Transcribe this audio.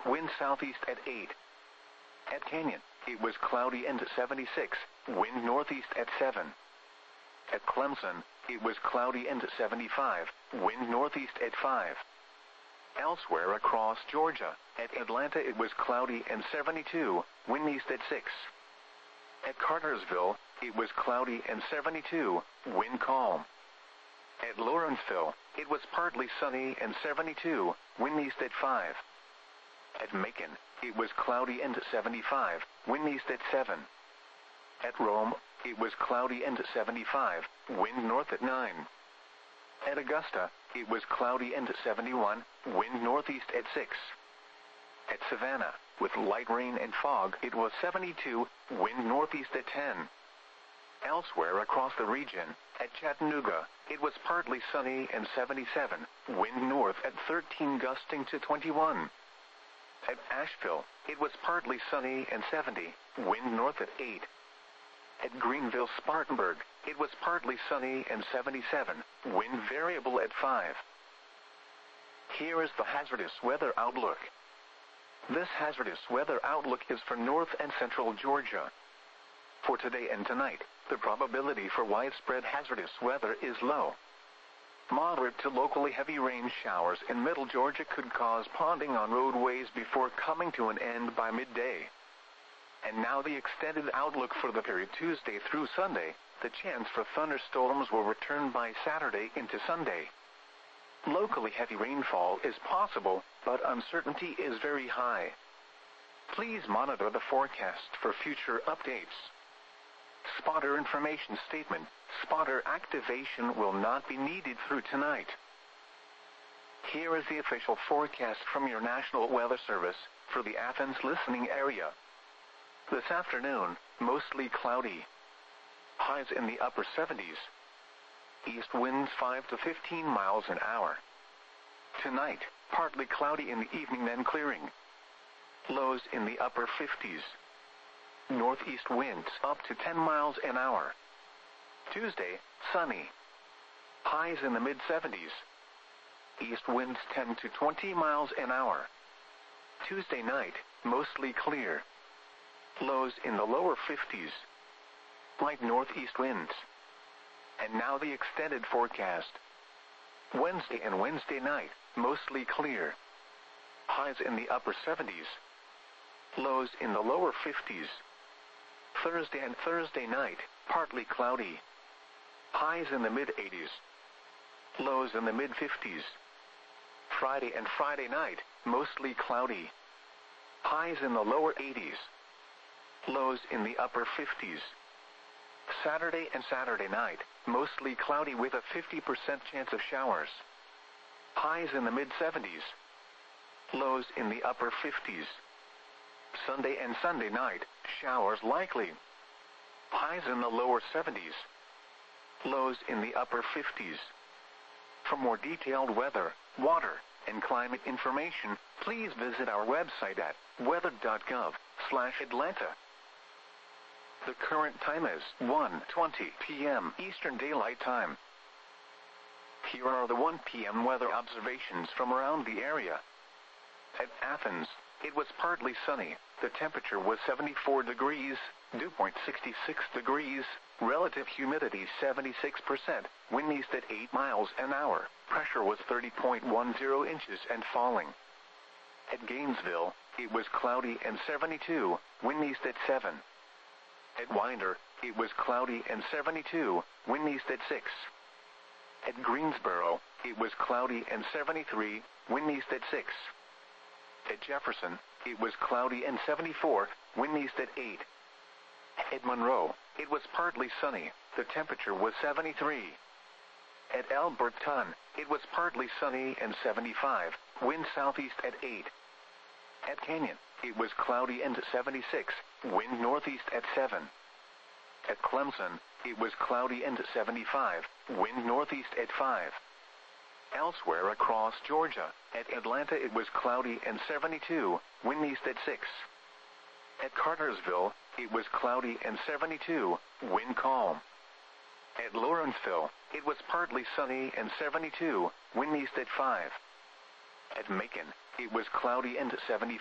wind southeast at 8. At Canyon, it was cloudy and 76, wind northeast at 7. At Clemson, it was cloudy and 75, wind northeast at 5. Elsewhere across Georgia, at Atlanta it was cloudy and 72, wind east at 6. At Cartersville, it was cloudy and 72, wind calm. At Lawrenceville, it was partly sunny and 72, wind east at 5. At Macon, it was cloudy and 75, wind east at 7. At Rome, it was cloudy and 75, wind north at 9. At Augusta, it was cloudy and 71, wind northeast at 6. At Savannah, with light rain and fog, it was 72, wind northeast at 10. Elsewhere across the region, at Chattanooga, it was partly sunny and 77, wind north at 13 gusting to 21. At Asheville, it was partly sunny and 70, wind north at 8. At Greenville-Spartanburg, it was partly sunny and 77, wind variable at 5. Here is the hazardous weather outlook. This hazardous weather outlook is for north and central Georgia. For today and tonight, the probability for widespread hazardous weather is low. Moderate to locally heavy rain showers in middle Georgia could cause ponding on roadways before coming to an end by midday. And now the extended outlook for the period Tuesday through Sunday. The chance for thunderstorms will return by Saturday into Sunday. Locally heavy rainfall is possible, but uncertainty is very high. Please monitor the forecast for future updates. Spotter information statement. Spotter activation will not be needed through tonight. Here is the official forecast from your National Weather Service for the Athens listening area. This afternoon, mostly cloudy. Highs in the upper 70s. East winds 5 to 15 miles an hour. Tonight, partly cloudy in the evening then clearing. Lows in the upper 50s. Northeast winds up to 10 miles an hour. Tuesday, sunny. Highs in the mid-70s. East winds 10 to 20 miles an hour. Tuesday night, mostly clear. Lows in the lower 50s. Light northeast winds. And now the extended forecast. Wednesday and Wednesday night, mostly clear. Highs in the upper 70s. Lows in the lower 50s. Thursday and Thursday night, partly cloudy. Highs in the mid-80s. Lows in the mid-50s. Friday and Friday night, mostly cloudy. Highs in the lower 80s. Lows in the upper 50s. Saturday and Saturday night, mostly cloudy with a 50% chance of showers. Highs in the mid-70s. Lows in the upper 50s. Sunday and Sunday night, showers likely. Highs in the lower 70s. Lows in the upper 50s. For more detailed weather, water, and climate information, please visit our website at weather.gov/Atlanta. The current time is 1:20 p.m. Eastern Daylight Time. Here are the 1 p.m. weather observations from around the area. At Athens, it was partly sunny. The temperature was 74 degrees, dew point 66 degrees, relative humidity 76%, wind east at 8 miles an hour, pressure was 30.10 inches and falling. At Gainesville, it was cloudy and 72, wind east at 7. At Winder, it was cloudy and 72, wind east at 6. At Greensboro, it was cloudy and 73, wind east at 6. At Jefferson, it was cloudy and 74, wind east at 8. At Monroe, it was partly sunny, the temperature was 73. At Alberton, it was partly sunny and 75, wind southeast at 8. At Canyon, it was cloudy and 76, wind northeast at 7. At Clemson, it was cloudy and 75, wind northeast at 5. Elsewhere across Georgia, at Atlanta it was cloudy and 72, wind east at 6. At Cartersville, it was cloudy and 72, wind calm. At Lawrenceville, it was partly sunny and 72, wind east at 5. At Macon, it was cloudy and 75.